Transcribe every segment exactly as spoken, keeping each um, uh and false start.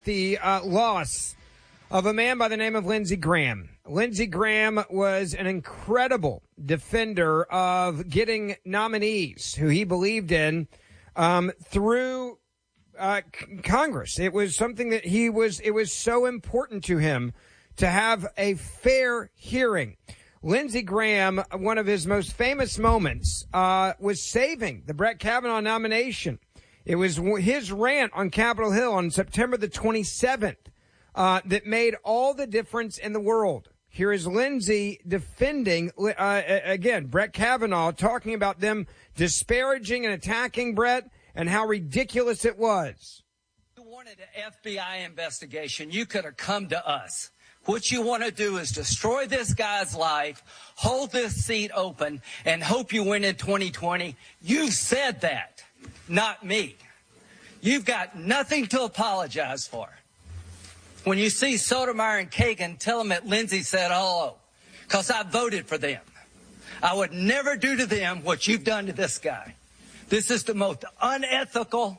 The uh, loss of a man by the name of Lindsey Graham. Lindsey Graham was an incredible defender of getting nominees who he believed in um, through uh, c- Congress. It was something that he was, it was so important to him to have a fair hearing. Lindsey Graham, one of his most famous moments, uh, was saving the Brett Kavanaugh nomination. It was his rant on Capitol Hill on September the twenty-seventh uh, that made all the difference in the world. Here is Lindsey defending, uh, again, Brett Kavanaugh, talking about them disparaging and attacking Brett and how ridiculous it was. If you wanted an F B I investigation, you could have come to us. What you want to do is destroy this guy's life, hold this seat open, and hope you win in twenty twenty. You said that. Not me. You've got nothing to apologize for. When you see Sotomayor and Kagan, tell them that Lindsey said hello, because I voted for them. I would never do to them what you've done to this guy. This is the most unethical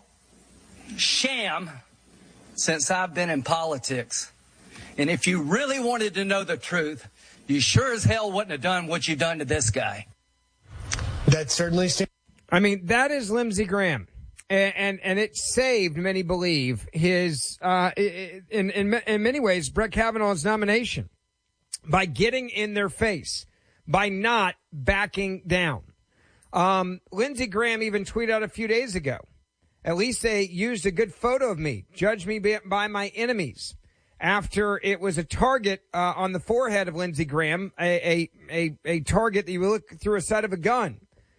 sham since I've been in politics. And if you really wanted to know the truth, you sure as hell wouldn't have done what you've done to this guy. That certainly seems. I mean, that is Lindsey Graham, and and, and it saved, many believe, his uh, in, in in many ways Brett Kavanaugh's nomination by getting in their face, by not backing down. Um, Lindsey Graham even tweeted out a few days ago, "At least they used a good photo of me. Judge me by my enemies." After it was a target uh, on the forehead of Lindsey Graham, a, a a a target that you look through a sight of a gun.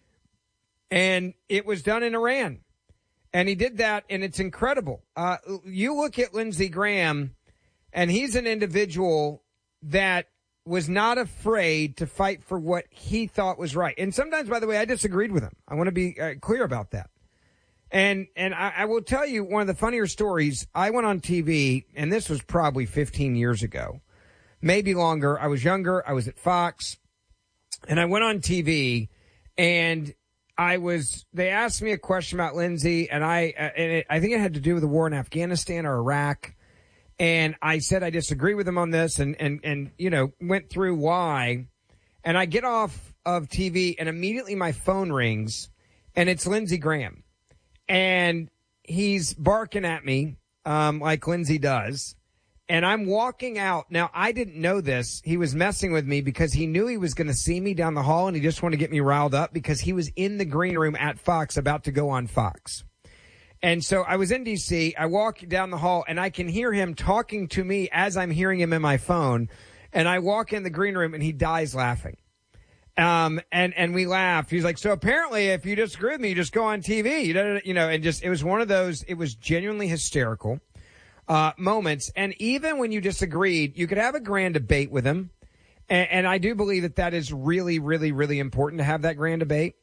And it was done in Iran. And he did that, and it's incredible. Uh, you look at Lindsey Graham, and he's an individual that was not afraid to fight for what he thought was right. And sometimes, by the way, I disagreed with him. I want to be uh, clear about that. And and I, I will tell you one of the funnier stories. I went on T V, and this was probably fifteen years ago, maybe longer. I was younger. I was at Fox, and I went on T V, and I was, they asked me a question about Lindsey, and I, uh, and it, I think it had to do with the war in Afghanistan or Iraq. And I said I disagree with him on this, and, and, and, you know, went through why. And I get off of T V, and immediately my phone rings, and it's Lindsey Graham. And he's barking at me, um, like Lindsey does. And I'm walking out. Now, I didn't know this. He was messing with me because he knew he was going to see me down the hall, and he just wanted to get me riled up because he was in the green room at Fox about to go on Fox. And so I was in D C. I walk down the hall, and I can hear him talking to me as I'm hearing him in my phone. And I walk in the green room, and he dies laughing. Um, and, and we laughed. He's like, so apparently if you disagree with me, you just go on T V, you know, you know, and just, it was one of those, it was genuinely hysterical. Uh, moments. And even when you disagreed, you could have a grand debate with him. And, and I do believe that that is really, really, really important to have that grand debate.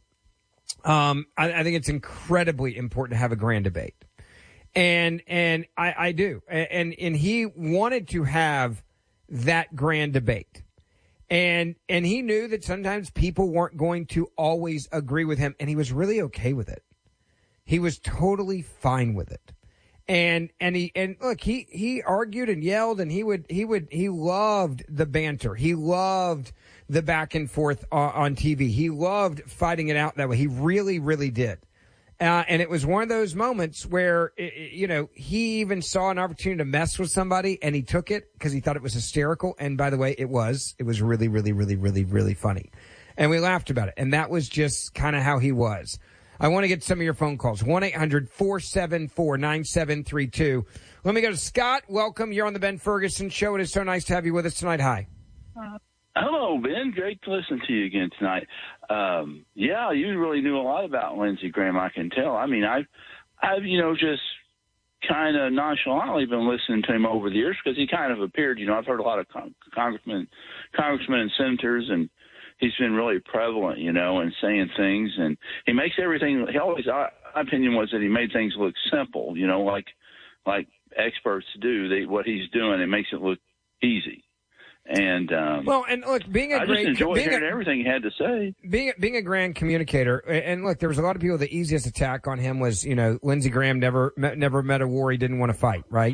Um, I, I think it's incredibly important to have a grand debate. And, and I, I do. And, and he wanted to have that grand debate. And, and he knew that sometimes people weren't going to always agree with him. And he was really okay with it. He was totally fine with it. And, and he, and look, he, he argued and yelled, and he would, he would, he loved the banter. He loved the back and forth uh, on T V. He loved fighting it out that way. He really, really did. Uh, and it was one of those moments where, it, it, you know, he even saw an opportunity to mess with somebody, and he took it because he thought it was hysterical. And by the way, it was, it was really, really, really, really, really funny. And we laughed about it. And that was just kind of how he was. I want to get some of your phone calls. one eight hundred four seven four nine seven three two. Let me go to Scott. Welcome. You're on the Ben Ferguson Show. It is so nice to have you with us tonight. Hi. Uh, hello, Ben. Great to listen to you again tonight. Um, yeah, you really knew a lot about Lindsey Graham, I can tell. I mean, I've, I've you know, just kind of nonchalantly been listening to him over the years because he kind of appeared, you know, I've heard a lot of con- congressmen, congressmen and senators, and he's been really prevalent, you know, and saying things, and he makes everything. He always, my opinion was that he made things look simple, you know, like like experts do. They, what he's doing, it makes it look easy. And um, well, and look, being a I great, just enjoyed being hearing a, everything he had to say. Being being a grand communicator, and look, there was a lot of people. The easiest attack on him was, you know, Lindsey Graham never never met a war he didn't want to fight, right?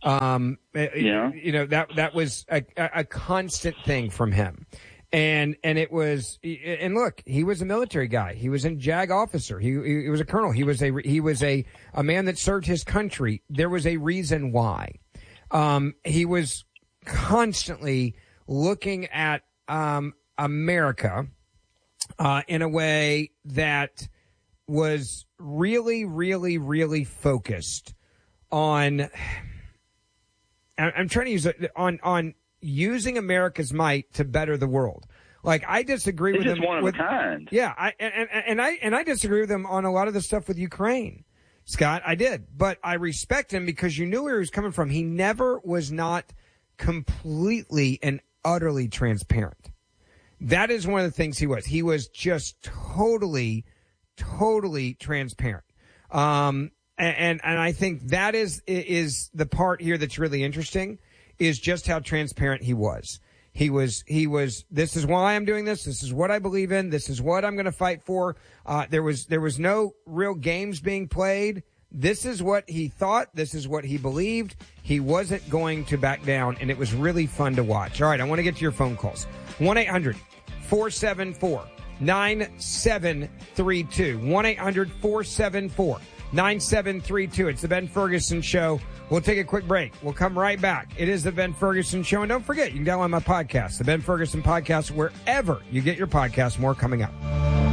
Um, yeah. You know, that that was a, a constant thing from him. And and it was and look, he was a military guy. He was a JAG officer. He he was a colonel. He was a he was a, a man that served his country. There was a reason why. Um, he was constantly looking at um, America uh, in a way that was really, really, really focused on. I'm trying to use it on on. using America's might to better the world. Like, I disagree it's with just him. one of with, a kind. Yeah, I, and, and I and I disagree with him on a lot of the stuff with Ukraine, Scott. I did, but I respect him because you knew where he was coming from. He never was not completely and utterly transparent. That is one of the things he was. He was just totally, totally transparent. Um, and and I think that is is the part here that's really interesting. Is just how transparent he was. He was, he was, this is why I'm doing this. This is what I believe in. This is what I'm going to fight for. Uh, there was, there was no real games being played. This is what he thought. This is what he believed. He wasn't going to back down, and it was really fun to watch. All right, I want to get to your phone calls. one eight hundred four seven four nine seven three two. one eight hundred four seven four nine seven three two. It's the Ben Ferguson Show. We'll take a quick break. We'll come right back. It is the Ben Ferguson Show. And don't forget, you can download my podcast, the Ben Ferguson Podcast, wherever you get your podcast. More coming up.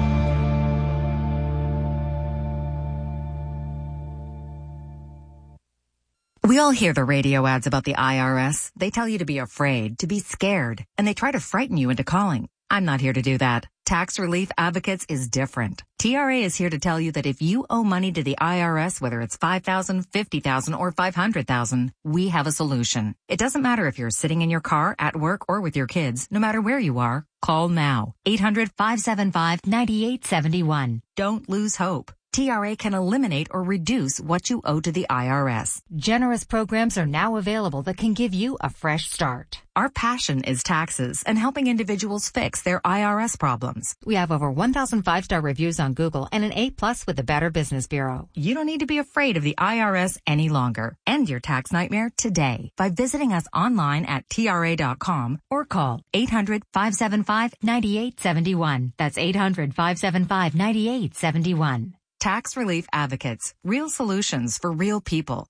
We all hear the radio ads about the I R S. They tell you to be afraid, to be scared, and they try to frighten you into calling. I'm not here to do that. Tax Relief Advocates is different. T R A is here to tell you that if you owe money to the I R S, whether it's five thousand dollars, fifty thousand dollars, or five hundred thousand dollars, we have a solution. It doesn't matter if you're sitting in your car, at work, or with your kids. No matter where you are, call now. eight hundred five seven five nine eight seven one. Don't lose hope. T R A can eliminate or reduce what you owe to the I R S. Generous programs are now available that can give you a fresh start. Our passion is taxes and helping individuals fix their I R S problems. We have over one thousand five-star reviews on Google and an A plus with the Better Business Bureau. You don't need to be afraid of the I R S any longer. End your tax nightmare today by visiting us online at T R A dot com or call eight hundred five seven five nine eight seven one. That's eight hundred five seven five nine eight seven one. Tax Relief Advocates. Real solutions for real people.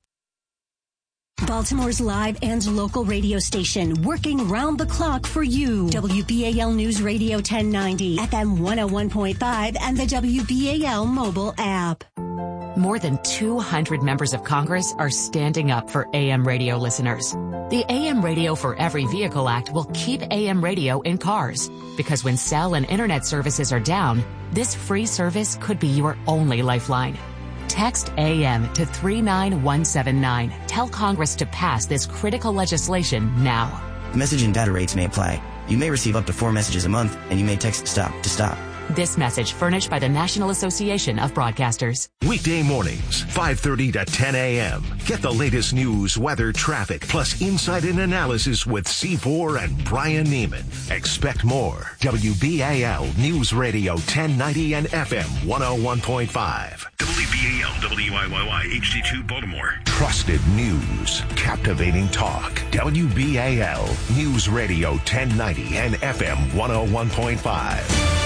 Baltimore's live and local radio station, working round the clock for you. W B A L News Radio ten ninety, F M one oh one point five, and the W B A L mobile app. More than two hundred members of Congress are standing up for A M radio listeners. The A M Radio for Every Vehicle Act will keep A M radio in cars, because when cell and internet services are down, this free service could be your only lifeline. Text A M to three nine one seven nine. Tell Congress to pass this critical legislation now. Message and data rates may apply. You may receive up to four messages a month, and you may text STOP to stop. This message furnished by the National Association of Broadcasters. Weekday mornings, five thirty to ten a.m. Get the latest news, weather, traffic, plus insight and analysis with C four and Brian Neiman. Expect more. W B A L News Radio ten ninety and F M one oh one point five. W B A L W I Y Y H D two Baltimore. Trusted news, captivating talk. W B A L News Radio ten ninety and F M one oh one point five.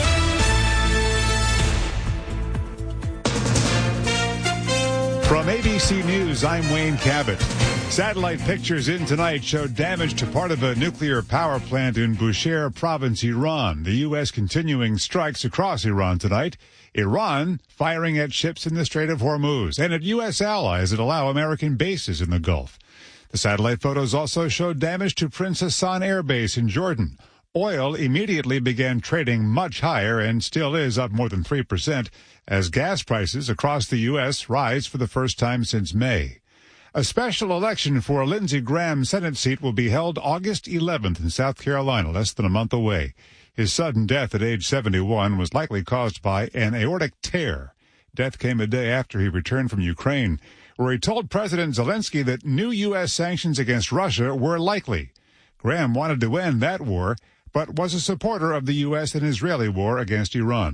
From A B C News, I'm Wayne Cabot. Satellite pictures in tonight showed damage to part of a nuclear power plant in Bushehr province, Iran. The U S continuing strikes across Iran tonight. Iran firing at ships in the Strait of Hormuz and at U S allies that allow American bases in the Gulf. The satellite photos also showed damage to Prince Hassan Air Base in Jordan. Oil immediately began trading much higher and still is up more than three percent as gas prices across the U S rise for the first time since May. A special election for a Lindsey Graham Senate seat will be held August eleventh in South Carolina, less than a month away. His sudden death at age seventy-one was likely caused by an aortic tear. Death came a day after he returned from Ukraine, where he told President Zelensky that new U S sanctions against Russia were likely. Graham wanted to end that war, but was a supporter of the U S and Israeli war against Iran.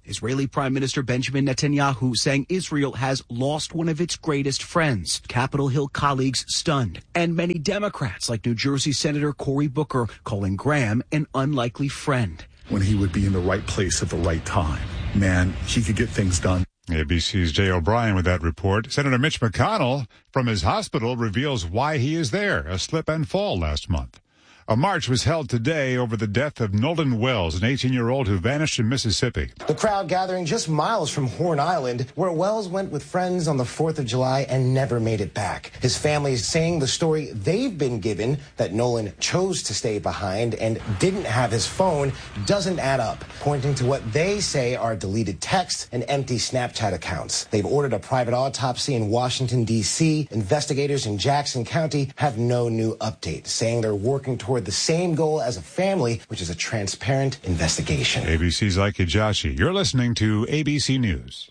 Israeli Prime Minister Benjamin Netanyahu saying Israel has lost one of its greatest friends. Capitol Hill colleagues stunned. And many Democrats, like New Jersey Senator Cory Booker, calling Graham an unlikely friend. When he would be in the right place at the right time, man, he could get things done. A B C's Jay O'Brien with that report. Senator Mitch McConnell from his hospital reveals why he is there, a slip and fall last month. A march was held today over the death of Nolan Wells, an eighteen-year-old who vanished in Mississippi. The crowd gathering just miles from Horn Island, where Wells went with friends on the fourth of July and never made it back. His family is saying the story they've been given, that Nolan chose to stay behind and didn't have his phone, doesn't add up, pointing to what they say are deleted texts and empty Snapchat accounts. They've ordered a private autopsy in Washington, D C Investigators in Jackson County have no new update, saying they're working toward the same goal as a family, which is a transparent investigation. A B C's Ike Ejashi. You're listening to A B C News.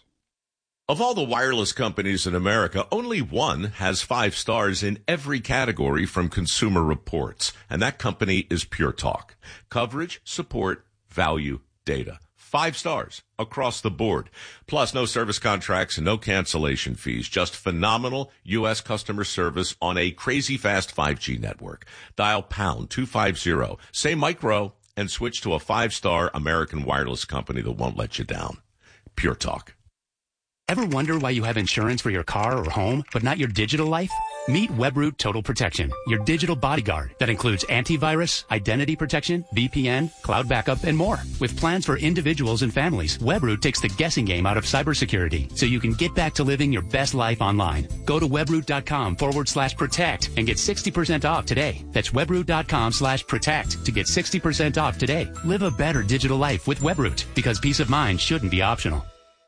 Of all the wireless companies in America, only one has five stars in every category from Consumer Reports, and that company is Pure Talk. Coverage, support, value, data. Five stars across the board. Plus, no service contracts and no cancellation fees. Just phenomenal U S customer service on a crazy fast five G network. Dial pound two fifty, say micro, and switch to a five-star American wireless company that won't let you down. Pure Talk. Ever wonder why you have insurance for your car or home, but not your digital life? Meet Webroot Total Protection, your digital bodyguard that includes antivirus, identity protection, V P N, cloud backup, and more. With plans for individuals and families, Webroot takes the guessing game out of cybersecurity so you can get back to living your best life online. Go to webroot.com forward slash protect and get sixty percent off today. That's webroot.com slash protect to get sixty percent off today. Live a better digital life with Webroot, because peace of mind shouldn't be optional.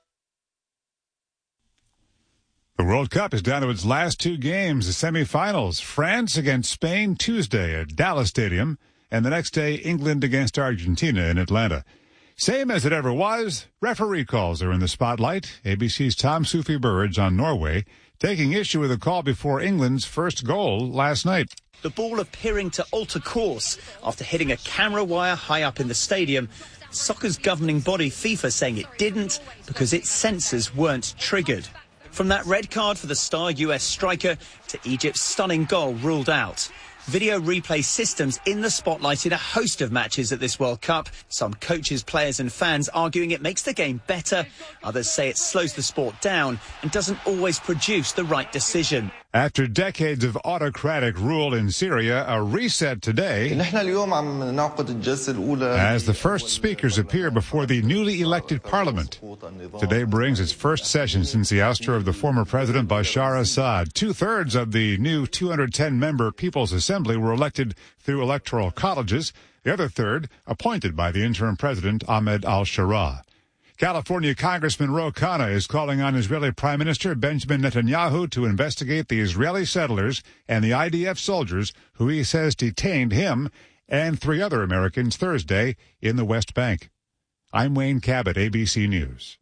The World Cup is down to its last two games, the semifinals. France against Spain Tuesday at Dallas Stadium, and the next day England against Argentina in Atlanta. Same as it ever was, referee calls are in the spotlight. A B C's Tom Sufi Burridge on Norway, taking issue with a call before England's first goal last night. The ball appearing to alter course after hitting a camera wire high up in the stadium. Soccer's governing body, FIFA, saying it didn't because its sensors weren't triggered. From that red card for the star U S striker to Egypt's stunning goal ruled out. Video replay systems in the spotlight in a host of matches at this World Cup. Some coaches, players and fans arguing it makes the game better. Others say it slows the sport down and doesn't always produce the right decision. After decades of autocratic rule in Syria, a reset today as the first speakers appear before the newly elected parliament. Today brings its first session since the ouster of the former president Bashar Assad. Two-thirds of the new two hundred ten member People's Assembly were elected through electoral colleges. The other third appointed by the interim president Ahmed al-Sharaa. California Congressman Ro Khanna is calling on Israeli Prime Minister Benjamin Netanyahu to investigate the Israeli settlers and the I D F soldiers who he says detained him and three other Americans Thursday in the West Bank. I'm Wayne Cabot, A B C News.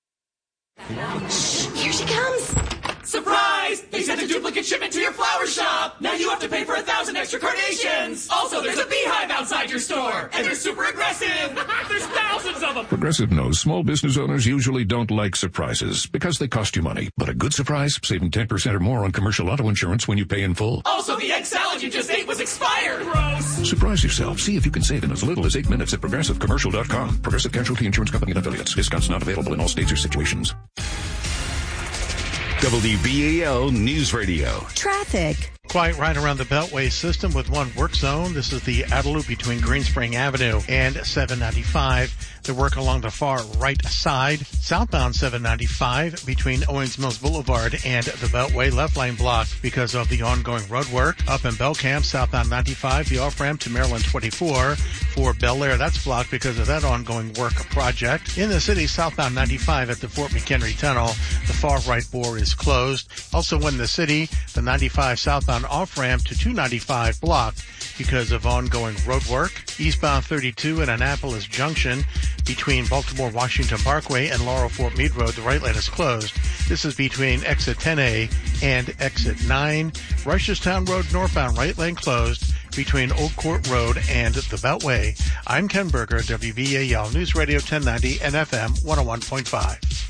Shh, here she comes. Surprise! They sent a duplicate shipment to your flower shop. Now you have to pay for a thousand extra carnations. Also, there's a beehive outside your store, and they're super aggressive. There's thousands of them. Progressive knows small business owners usually don't like surprises because they cost you money. But a good surprise, saving ten percent or more on commercial auto insurance when you pay in full. Also, the egg salad you just ate was expired. Gross. Surprise yourself. See if you can save in as little as eight minutes at progressive commercial dot com. Progressive Casualty Insurance Company and affiliates. Discounts not available in all states or situations. W B A L News Radio. Traffic. Quiet right around the Beltway system with one work zone. This is the outer loop between Greenspring Avenue and seven ninety-five. The work along the far right side. Southbound seven ninety-five between Owings Mills Boulevard and the Beltway left lane blocked because of the ongoing road work. Up in Belcamp, southbound ninety-five, the off-ramp to Maryland twenty-four. For Bel Air, that's blocked because of that ongoing work project. In the city, southbound ninety-five at the Fort McHenry Tunnel, the far right bore is closed. Also in the city, the ninety-five southbound off-ramp to two ninety-five blocked because of ongoing road work. Eastbound thirty-two at Annapolis Junction between Baltimore Washington Parkway and Laurel Fort Meade Road, the right lane is closed. This is between exit ten A and exit nine. Reisterstown Road northbound right lane closed between Old Court Road and the Beltway. I'm Ken Berger, W B A L News Radio ten ninety and F M one oh one point five.